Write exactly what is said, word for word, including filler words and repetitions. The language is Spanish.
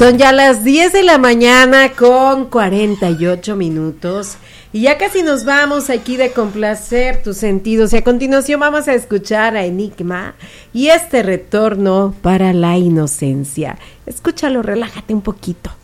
Son ya las diez de la mañana con cuarenta y ocho minutos y ya casi nos vamos aquí de complacer tus sentidos y a continuación vamos a escuchar a Enigma y este retorno para la inocencia. Escúchalo, relájate un poquito.